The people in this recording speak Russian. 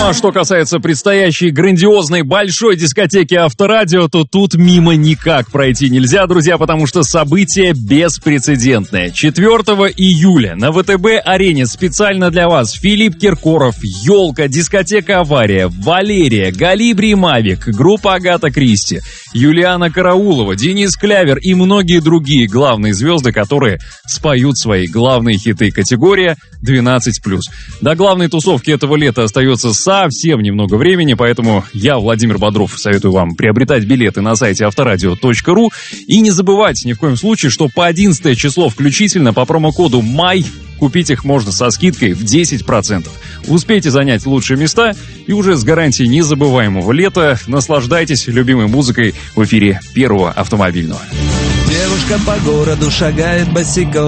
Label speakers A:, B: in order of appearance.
A: Ну а что касается предстоящей грандиозной большой дискотеки Авторадио, то тут мимо никак пройти нельзя, друзья, потому что событие беспрецедентное. 4 июля на ВТБ-арене специально для вас Филипп Киркоров, Ёлка, дискотека Авария, Валерия, Галибри Мавик, группа Агата Кристи, Юлиана Караулова, Денис Клявер и многие другие главные звезды, которые споют свои главные хиты. Категория 12+. До главной тусовки этого лета остается совсем немного времени, поэтому я, Владимир Бодров, советую вам приобретать билеты на сайте авторадио.ру и не забывать ни в коем случае, что по 11 число включительно по промокоду МАЙ купить их можно со скидкой в 10%. Успейте занять лучшие места и уже с гарантией незабываемого лета наслаждайтесь любимой музыкой в эфире Первого автомобильного.
B: Девушка по городу шагает босиком.